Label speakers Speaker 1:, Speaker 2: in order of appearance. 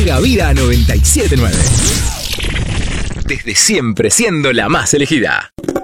Speaker 1: Mega Vida 97.9. Desde siempre siendo la más elegida.